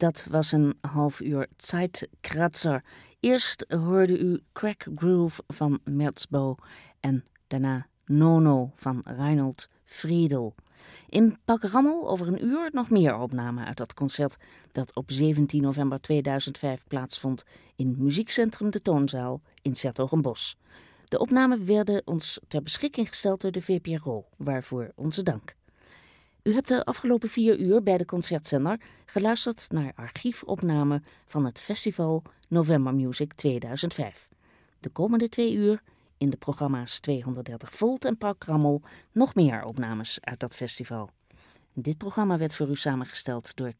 Dat was een half uur Zeitkratzer. Eerst hoorde u Crack Groove van Merzbow en daarna Nono van Reinhold Friedel. In Pakrammel over een uur nog meer opnamen uit dat concert dat op 17 november 2005 plaatsvond in Muziekcentrum De Toonzaal in 's-Hertogenbosch. De opnamen werden ons ter beschikking gesteld door de VPRO, waarvoor onze dank. U hebt de afgelopen 4 uur bij de concertzender geluisterd naar archiefopnamen van het festival November Music 2005. De komende 2 uur in de programma's 230 Volt en Pakrammel nog meer opnames uit dat festival. Dit programma werd voor u samengesteld door...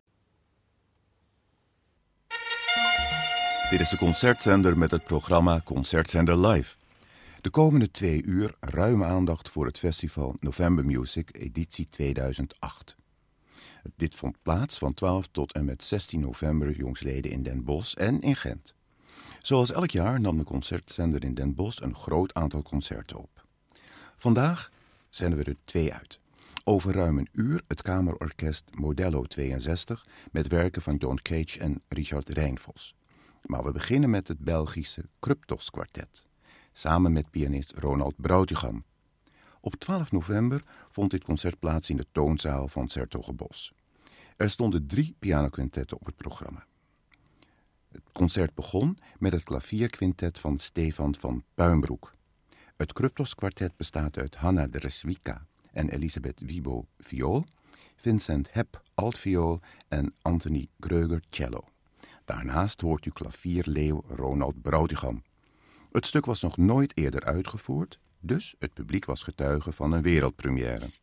Dit is de concertzender met het programma Concertzender Live. De komende 2 uur ruime aandacht voor het festival November Music editie 2008. Dit vond plaats van 12 tot en met 16 november jongsleden in Den Bosch en in Gent. Zoals elk jaar nam de concertzender in Den Bosch een groot aantal concerten op. Vandaag zenden we er 2 uit. Over ruim een uur het kamerorkest Modello 62 met werken van John Cage en Richard Rijnvos. Maar we beginnen met het Belgische Kruptos Kwartet, samen met pianist Ronald Brautigam. Op 12 november vond dit concert plaats in de Toonzaal van 's-Hertogenbosch. Er stonden 3 pianoquintetten op het programma. Het concert begon met het klavierquintet van Stefan van Puimbroek. Het Kruptos Kwartet bestaat uit Hanna Dreswika en Elisabeth Wibo viool, Vincent Hepp altviool en Anthony Greuger cello. Daarnaast hoort u klavierleeuw Ronald Brautigam. Het stuk was nog nooit eerder uitgevoerd, dus het publiek was getuige van een wereldpremière.